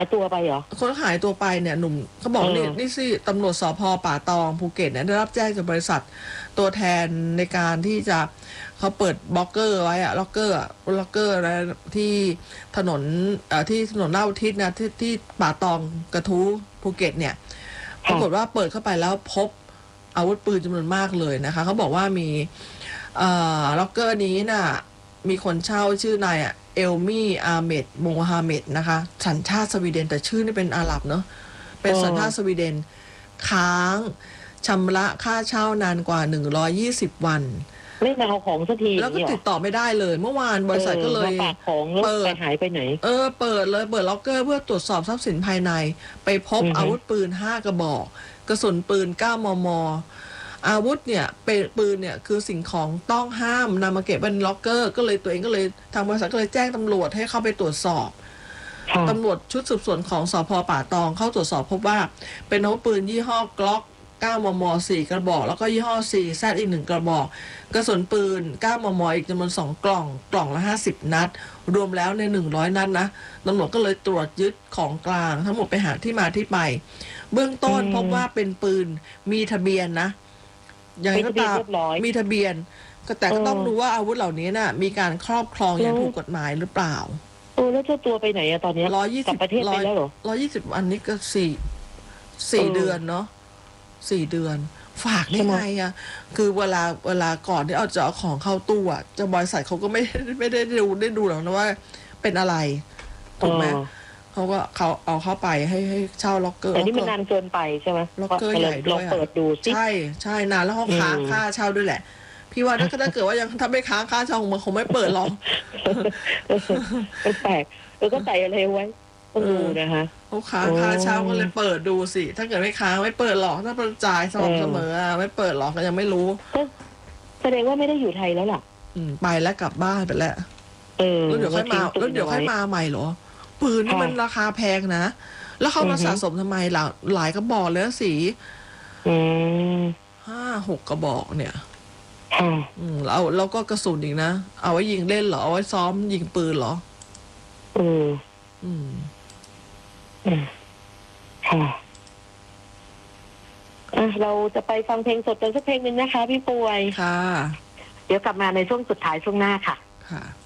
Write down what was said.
ตัวไปเหรอคนหายตัวไปเนี่ยหนุ่มเขาบอกนี่สิตำรวจสภ.ป่าตองภูเก็ตเนี่ยได้รับแจ้งจากบริษัทตัวแทนในการที่จะเขาเปิดบล็อกเกอร์ไว้อะล็อกเกอร์นะที่ถนนที่ถนนลาดอุทิศนะที่ป่าตองกระทู้ภูเก็ตเนี่ยปรากฏว่าเปิดเข้าไปแล้วพบอาวุธปืนจำนวนมากเลยนะคะเขาบอกว่ามีล็อกเกอร์นี้น่ะมีคนเช่าชื่อนายเอลมี่อาเมดโมฮาเมดนะคะสัญชาติสวีเดนแต่ชื่อนี่เป็นอาหรับเนาะเป็นสัญชาติสวีเดนค้างชำระค่าเช่านานกว่า120วันไม่มาเอาของสักทีแล้วก็ติดต่อไม่ได้เลยเมื่อวานบริษัทก็เลยฝากของแล้วไปหายไปไหนเปิดล็อกเกอร์เพื่อตรวจสอบทรัพย์สินภายในไปพบอาวุธปืน5กระบอกกระสุนปืน9 มม.อาวุธเนี่ยเป็นปืนเนี่ยคือสิ่งของต้องห้ามนำมาเก็บไว้ในล็อกเกอร์ก็เลยตัวเองก็เลยทางบริษัทก็เลยแจ้งตำรวจให้เข้าไปตรวจสอบตำรวจชุดสืบสวนของสภ.ป่าตองเข้าตรวจสอบพบว่าเป็นอาวุธปืนยี่ห้อกล็อก9 มม. 4กระบอกแล้วก็ยี่ห้อ4 Z อีก1กระบอกกระสุนปืน9 มม. อีกจำนวน2กล่องละ50นัดรวมแล้วใน100นัดนะตำรวจก็เลยตรวจยึดของกลางทั้งหมดไปหาที่มาที่ไปเบื้องต้นพบว่าเป็นปืนมีทะเบียนนะอย่างไรก็ตามมีทะเบียนแต่ก็ต้องดูว่าอาวุธเหล่านี้น่ะมีการครอบครองอย่างถูกกฎหมายหรือเปล่าแล้วเจ้าตัวไปไหนอะตอนนี้กลับประเทศไปแล้วเหรอ 120วันนี้ก็4 เดือนเนาะ4 เดือนฝากได้ไงอะคือเวลาก่อนที่จะเอาของเข้าตู้อะเจ้าบริษัทเขาก็ไม่ได้ดูหรอกนะว่าเป็นอะไรถูกไหมเขาเอาเข้าไปให้เช่าล็อกเกอร์แต่นี่มันนานเกินไปใช่ไหมล็อกเกอร์ใหญ่ด้วยเปิดดูใช่นานแล้วเขาค้างค่าเช่าด้วยแหละพี่ว่าถ้าเกิดว่ายังทำไม่ค้างค่าเช่ามันคงไม่เปิดหรอกแปลกก็ใส่อะไรไว้ต้องดูนะคะเขาค้างค่าเช่าก็เลยเปิดดูสิถ้าเกิดไม่ค้างไม่เปิดหรอกถ้าประจ่ายสม่ำเสมอไม่เปิดหรอกก็ยังไม่รู้แสดงว่าไม่ได้อยู่ไทยแล้วล่ะไปแล้วกลับบ้านไปแล้วแล้วเดี๋ยวค่อยมาใหม่เหรอปืนนี่มันราคาแพงนะแล้วเขามาสะสมทำไมหลายกระบอกเลยสี5-6กระบอกเนี่ยแล้วก็กระสุนอีกนะเอาไว้ยิงเล่นเหรอเอาไว้ซ้อมยิงปืนเหรอเราจะไปฟังเพลงสดกันสักเพลงหนึ่งนะคะพี่ป่วยค่ะเดี๋ยวกลับมาในช่วงสุดท้ายช่วงหน้าค่ะค่ะ